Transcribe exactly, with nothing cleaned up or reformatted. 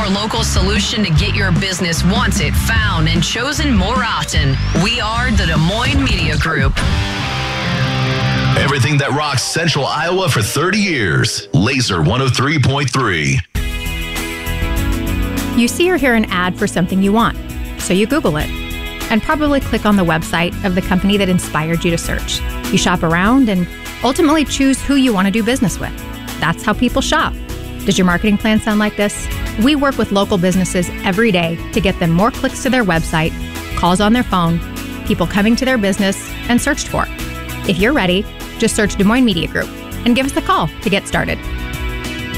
your local solution to get your business wanted, found, and chosen more often. We are the Des Moines Media Group. Everything that rocks Central Iowa for thirty years. Laser one oh three point three. You see or hear an ad for something you want, so you Google it and probably click on the website of the company that inspired you to search. You shop around and ultimately choose who you want to do business with. That's how people shop. Does your marketing plan sound like this? We work with local businesses every day to get them more clicks to their website, calls on their phone, people coming to their business, and searched for. If you're ready, just search Des Moines Media Group and give us a call to get started.